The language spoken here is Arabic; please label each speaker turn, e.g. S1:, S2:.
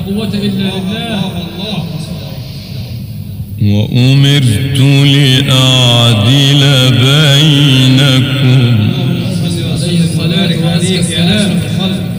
S1: قوة إلا بالله.
S2: وأمرت لأعدل بينكم
S1: عليه الصلاة والسلام.